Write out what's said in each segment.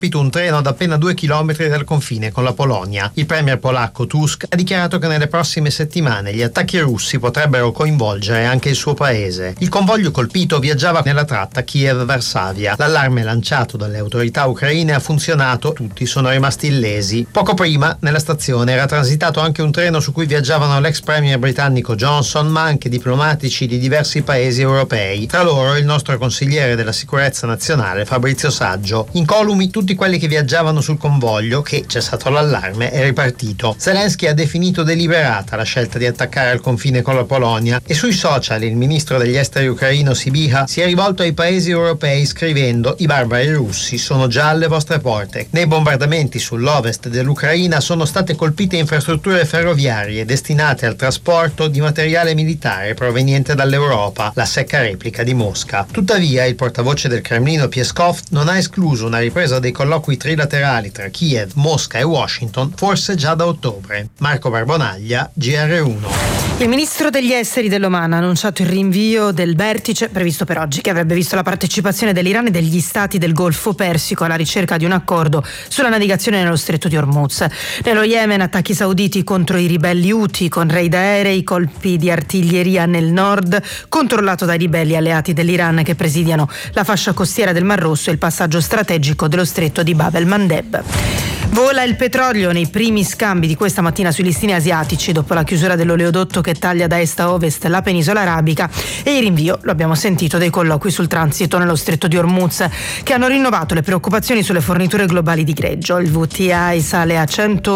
un treno ad appena 2 chilometri dal confine con la Polonia. Il premier polacco Tusk ha dichiarato che nelle prossime settimane gli attacchi russi potrebbero coinvolgere anche il suo paese. Il convoglio colpito viaggiava nella tratta Kiev-Varsavia. L'allarme lanciato dalle autorità ucraine ha funzionato, tutti sono rimasti illesi. Poco prima, nella stazione era transitato anche un treno su cui viaggiavano l'ex premier britannico Johnson, ma anche diplomatici di diversi paesi europei. Tra loro il nostro consigliere della sicurezza nazionale Fabrizio Saggio. Incolumi tutti quelli che viaggiavano sul convoglio che, cessato l'allarme, è ripartito. Zelensky ha definito deliberata la scelta di attaccare al confine con la Polonia e sui social il ministro degli esteri ucraino Sybiha si è rivolto ai paesi europei scrivendo: i barbari russi sono già alle vostre porte. Nei bombardamenti sull'ovest dell'Ucraina sono state colpite infrastrutture ferroviarie destinate al trasporto di materiale militare proveniente dall'Europa, la secca replica di Mosca. Tuttavia il portavoce del Cremlino Peskov non ha escluso una ripresa dei colloqui trilaterali tra Kiev, Mosca e Washington, forse già da ottobre. Marco Barbonaglia, GR1. Il ministro degli esteri dell'Oman ha annunciato il rinvio del vertice previsto per oggi, che avrebbe visto la partecipazione dell'Iran e degli stati del Golfo Persico alla ricerca di un accordo sulla navigazione nello stretto di Hormuz. Nello Yemen, attacchi sauditi contro i ribelli Houthi con raid aerei, colpi di artiglieria nel nord, controllato dai ribelli alleati dell'Iran che presidiano la fascia costiera del Mar Rosso e il passaggio strategico dello stretto di Bab el-Mandeb. Vola il petrolio nei primi scambi di questa mattina sui listini asiatici dopo la chiusura dell'oleodotto che taglia da est a ovest la penisola arabica e il rinvio, lo abbiamo sentito, dei colloqui sul transito nello stretto di Hormuz che hanno rinnovato le preoccupazioni sulle forniture globali di greggio. Il WTI sale a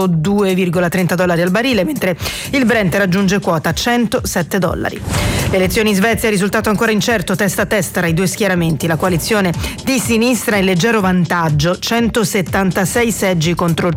$102,30 al barile, mentre il Brent raggiunge quota $107. Le elezioni in Svezia, risultato ancora incerto, testa a testa tra i due schieramenti. La coalizione di sinistra in leggero vantaggio, 176 seggi contro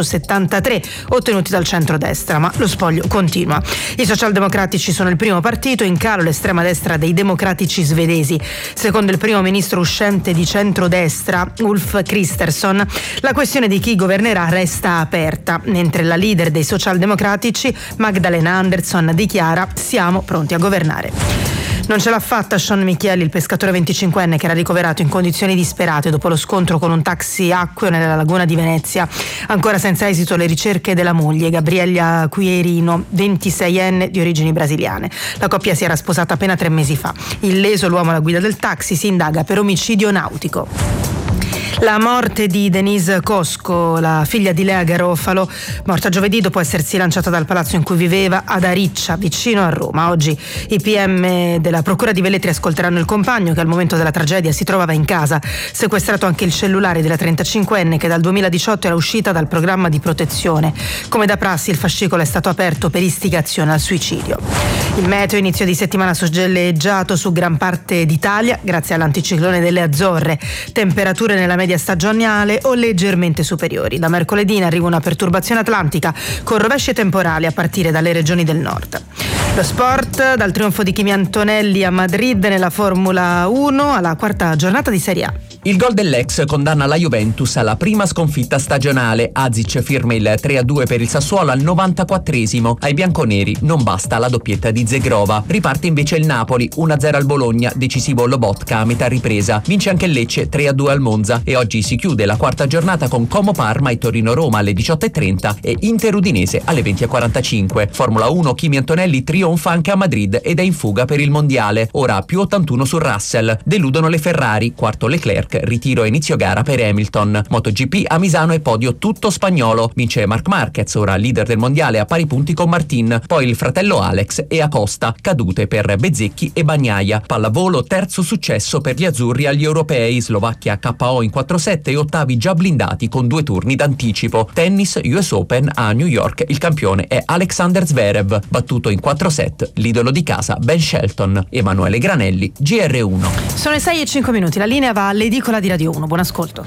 173 ottenuti dal centrodestra, ma lo spoglio continua. I socialdemocratici sono il primo partito, in calo l'estrema destra dei democratici svedesi. Secondo il primo ministro uscente di centrodestra, Ulf Kristersson, la questione di chi governerà resta aperta, mentre la leader dei socialdemocratici, Magdalena Andersson, dichiara: siamo pronti a governare. Non ce l'ha fatta Sean Michieli, il pescatore 25enne che era ricoverato in condizioni disperate dopo lo scontro con un taxi acqueo nella laguna di Venezia. Ancora senza esito le ricerche della moglie, Gabriella Quierino, 26enne di origini brasiliane. La coppia si era sposata appena 3 mesi fa. Illeso l'uomo alla guida del taxi, si indaga per omicidio nautico. La morte di Denise Cosco, la figlia di Lea Garofalo, morta giovedì dopo essersi lanciata dal palazzo in cui viveva ad Ariccia, vicino a Roma. Oggi i PM della Procura di Velletri ascolteranno il compagno che al momento della tragedia si trovava in casa. Sequestrato anche il cellulare della 35enne che dal 2018 era uscita dal programma di protezione. Come da prassi il fascicolo è stato aperto per istigazione al suicidio. Il meteo inizio di settimana soleggiato su gran parte d'Italia grazie all'anticiclone delle Azzorre. Temperature nella media stagionale o leggermente superiori. Da mercoledì arriva una perturbazione atlantica con rovesci temporali a partire dalle regioni del nord. Lo sport, dal trionfo di Kimi Antonelli a Madrid nella Formula 1 alla quarta giornata di Serie A. Il gol dell'ex condanna la Juventus alla prima sconfitta stagionale. Azic firma il 3-2 per il Sassuolo al 94esimo. Ai bianconeri non basta la doppietta di Zegrova. Riparte invece il Napoli, 1-0 al Bologna, decisivo Lobotka a metà ripresa. Vince anche il Lecce, 3-2 al Monza e oggi si chiude la quarta giornata con Como Parma e Torino Roma alle 18:30 e Inter Udinese alle 20:45. Formula 1, Kimi Antonelli trionfa anche a Madrid ed è in fuga per il mondiale. Ora più 81 su Russell. Deludono le Ferrari, quarto Leclerc, ritiro a inizio gara per Hamilton. MotoGP a Misano e podio tutto spagnolo. Vince Marc Marquez, ora leader del mondiale a pari punti con Martin. Poi il fratello Alex e Acosta, cadute per Bezzecchi e Bagnaia. Pallavolo, terzo successo per gli azzurri agli europei. Slovacchia KO in 4-7 e ottavi già blindati con 2 turni d'anticipo. Tennis, US Open a New York, il campione è Alexander Zverev, battuto in 4 set l'idolo di casa Ben Shelton. Emanuele Granelli, GR1. Sono le 6:05, la linea va all'edicola di Radio 1. Buon ascolto.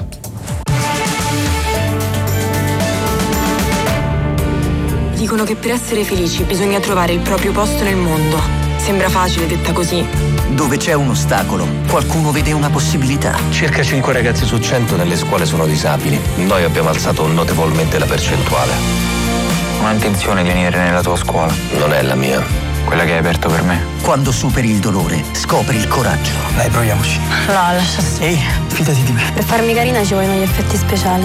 Dicono che per essere felici bisogna trovare il proprio posto nel mondo. Sembra facile detta così. Dove c'è un ostacolo, qualcuno vede una possibilità. Circa 5 ragazzi su 100 nelle scuole sono disabili. Noi abbiamo alzato notevolmente la percentuale. Ho intenzione di venire nella tua scuola. Non è la mia. Quella che hai aperto per me. Quando superi il dolore, scopri il coraggio. Dai, proviamoci. No, lascia stare. Ehi, fidati di me. Per farmi carina ci vogliono gli effetti speciali.